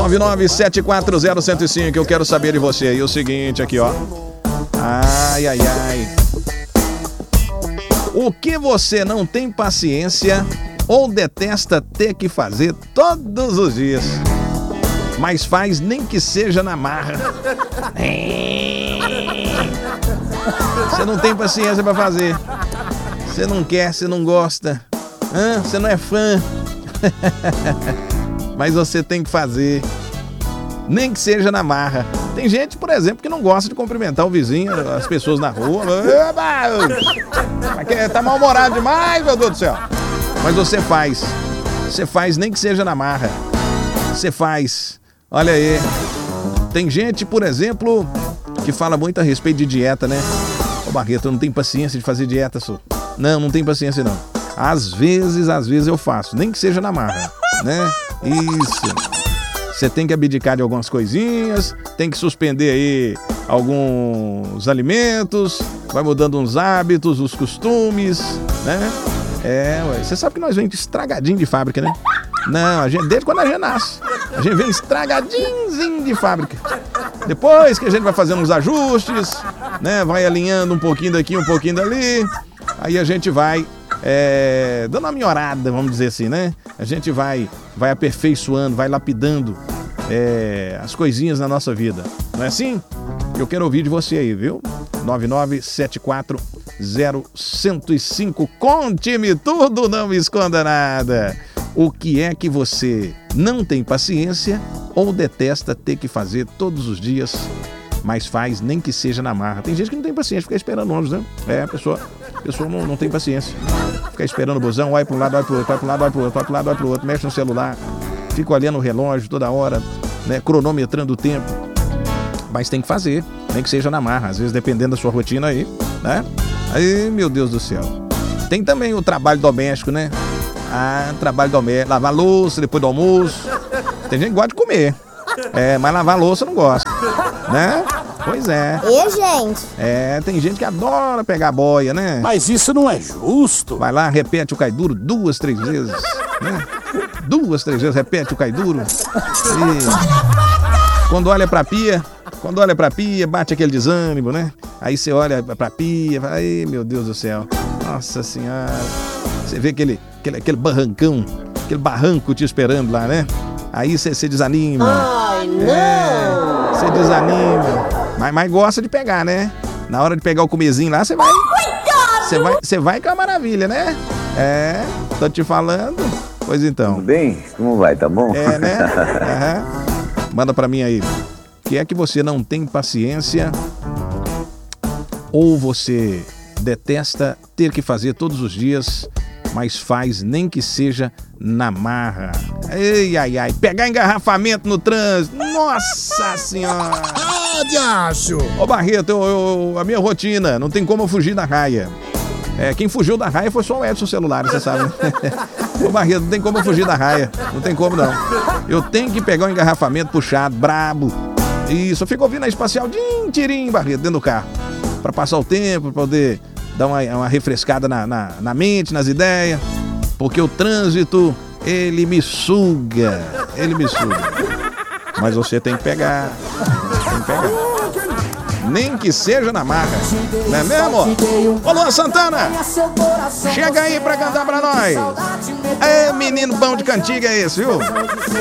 997401005, eu quero saber de você aí o seguinte aqui, ó. Ai, ai, ai. O que você não tem paciência ou detesta ter que fazer todos os dias, mas faz nem que seja na marra? Você não tem paciência pra fazer. Você não quer, você não gosta. Você não é fã. Mas você tem que fazer. Nem que seja na marra. Tem gente, por exemplo, que não gosta de cumprimentar o vizinho, as pessoas na rua. Tá mal-humorado demais, meu Deus do céu. Mas você faz. Você faz nem que seja na marra. Você faz. Olha aí. Tem gente, por exemplo, que fala muito a respeito de dieta, né? Ô Barreto, eu não tenho paciência de fazer dieta, só. Não tem paciência não. Às vezes eu faço, nem que seja na marra, né? Isso. Você tem que abdicar de algumas coisinhas, tem que suspender aí alguns alimentos, vai mudando uns hábitos, os costumes, né? Você sabe que nós vem estragadinho de fábrica, né? Não, a gente, desde quando a gente nasce, a gente vem estragadinho de fábrica. Depois que a gente vai fazendo uns ajustes, né? Vai alinhando um pouquinho daqui, um pouquinho dali, aí a gente vai dando uma melhorada, vamos dizer assim, né? A gente vai aperfeiçoando, vai lapidando as coisinhas na nossa vida. Não é assim? Eu quero ouvir de você aí, viu? 99740105. Conte-me tudo, não me esconda nada. O que é que você não tem paciência ou detesta ter que fazer todos os dias, mas faz nem que seja na marra? Tem gente que não tem paciência, fica esperando ônibus, né? A pessoa não tem paciência. Fica esperando o busão, vai para um lado, vai para o outro, vai para um lado, vai para o outro, vai para um lado, vai para o outro, mexe no celular, fica olhando o relógio toda hora, né? Cronometrando o tempo. Mas tem que fazer, nem que seja na marra, às vezes dependendo da sua rotina aí, né? Aí, meu Deus do céu. Tem também o trabalho doméstico, né? Trabalho doméstico, lavar louça depois do almoço. Tem gente que gosta de comer, mas lavar louça não gosta, né? Pois é. E, gente? Tem gente que adora pegar a boia, né? Mas isso não é justo. Vai lá, repete o cai duro 2, 3 vezes, né? 2, 3 vezes, repete o cai duro. E quando olha pra pia, bate aquele desânimo, né? Aí você olha pra pia, fala, ai, meu Deus do céu. Nossa Senhora. Você vê aquele barrancão, aquele barranco te esperando lá, né? Aí você desanima. Ai, não! Você desanima. Mas gosta de pegar, né? Na hora de pegar o comezinho lá, você vai. Você vai com a maravilha, né? Tô te falando. Pois então. Tudo bem? Como vai? Tá bom? Né? Manda pra mim aí. O que é que você não tem paciência ou você detesta ter que fazer todos os dias, mas faz nem que seja na marra? Ai, pegar engarrafamento no trânsito. Nossa Senhora! Diacho! Ô Barreto, a minha rotina, não tem como eu fugir da raia. Quem fugiu da raia foi só o Edson Celular, você sabe. Ô Barreto, não tem como eu fugir da raia. Não tem como não. Eu tenho que pegar um engarrafamento puxado, brabo. Isso, eu fico ouvindo a Espacial tirim, Barreto, dentro do carro. Pra passar o tempo, pra poder dar uma refrescada na mente, nas ideias. Porque o trânsito, ele me suga. Mas você tem que pegar. Nem que seja na marra. Não é mesmo? Ô Luan Santana, chega aí pra cantar pra nós. Menino bom de cantiga é esse, viu?